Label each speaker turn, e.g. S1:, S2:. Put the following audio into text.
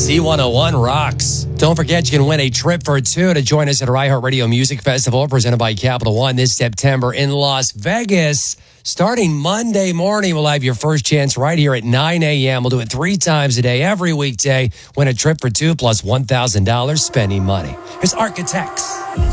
S1: Z101 rocks. Don't forget, you can win a trip for two to join us at our iHeartRadio Music Festival presented by Capital One this September in Las Vegas. Starting Monday morning, we'll have your first chance right here at 9 a.m. We'll do it 3 times a day, every weekday. Win a trip for two plus $1,000 spending money. Here's Architects.